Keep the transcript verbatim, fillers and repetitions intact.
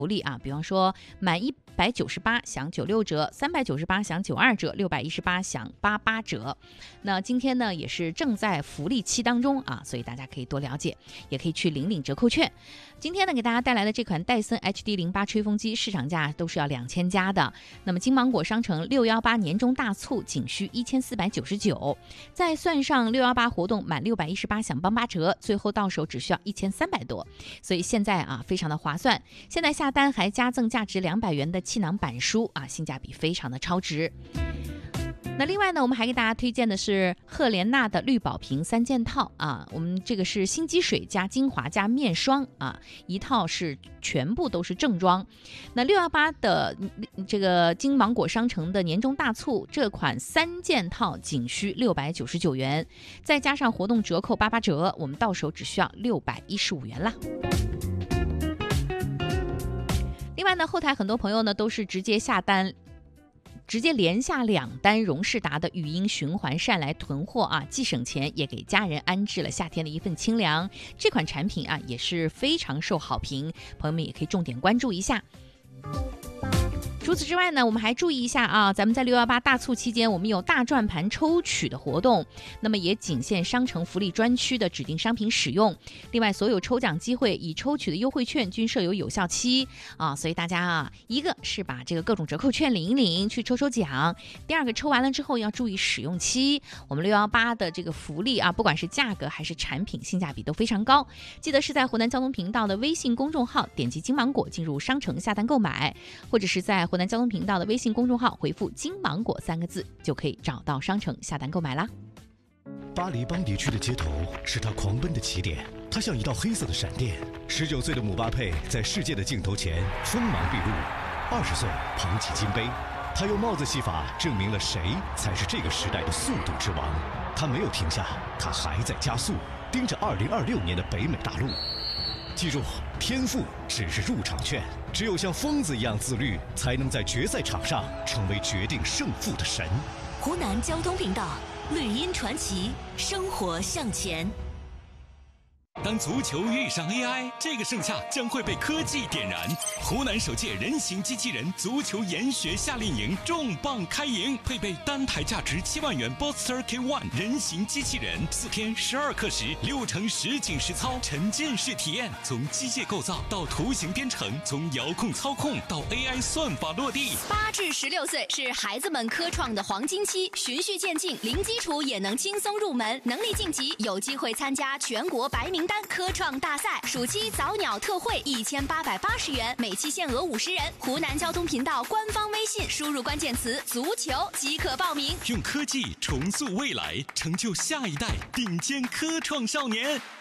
福利啊，比方说满一百九十八享九六折，三百九十八享九二折，六百一十八享八八折。那今天呢也是正在福利期当中啊，所以大家可以多了解，也可以去领领折扣券。今天呢给大家带来的这款戴森 H D 零八 吹风机，市场价都是要两千加的。那么金芒果商城六一八年中大促仅需一千四百九十九，再算上六一八活动满六百一十八享八八折，最后到手只需要一千三百多，所以现在啊非常的划算。现在下单还加赠价值两百元的气囊板书啊，性价比非常的超值。那另外呢，我们还给大家推荐的是赫莲娜的绿宝瓶三件套啊，我们这个是新积水加精华加面霜啊，一套是全部都是正装。那六一八的这个金芒果商城的年终大促，这款三件套仅需六百九十九元，再加上活动折扣八八折，我们到手只需要六百一十五元啦。另外呢，后台很多朋友呢都是直接下单，直接连下两单荣仕达的语音循环扇来囤货啊，既省钱也给家人安置了夏天的一份清凉。这款产品啊也是非常受好评，朋友们也可以重点关注一下。除此之外呢，我们还注意一下啊，咱们在六一八大促期间，我们有大转盘抽取的活动，那么也仅限商城福利专区的指定商品使用。另外，所有抽奖机会已抽取的优惠券均设有有效期啊，所以大家啊，一个是把这个各种折扣券领一领，去抽抽奖；第二个，抽完了之后要注意使用期。我们六一八的这个福利啊，不管是价格还是产品，性价比都非常高。记得是在湖南交通频道的微信公众号点击金芒果进入商城下单购买，或者是在湖南交通频道的微信公众号回复金芒果三个字，就可以找到商城下单购买啦。 巴黎邦迪区的街头是他狂奔的起点，他像一道黑色的闪电。十九岁的姆巴佩在世界的镜头前锋芒毕露，二十岁捧起金杯，他用帽子戏法证明了谁才是这个时代的速度之王。他没有停下，他还在加速，盯着二零二六年的北美大陆。记住，天赋只是入场券，只有像疯子一样自律，才能在决赛场上成为决定胜负的神。 湖南交通频道，绿茵传奇，生活向前。 当足球遇上 A I， 这个盛夏将会被科技点燃。湖南首届人形机器人足球研学夏令营重磅开营，配备单台价值七万元 Boxster K 一 人形机器人，四天十二课时，六成实景实操，沉浸式体验，从机械构造到图形编程，从遥控操控到 A I 算法落地。 八至十六岁是孩子们科创的黄金期，循序渐进，零基础也能轻松入门，能力晋级有机会参加全国白名单科创大赛。暑期早鸟特惠一千八百八十元，每期限额五十人。湖南交通频道官方微信输入关键词足球即可报名。 用科技重塑未来，成就下一代顶尖科创少年。